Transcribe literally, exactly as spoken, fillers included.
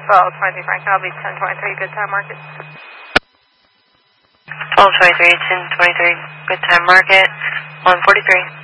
twelve twenty-three Frank, I'll be ten twenty-three, good time market. twelve twenty-three, ten twenty-three, good time market, one forty-three.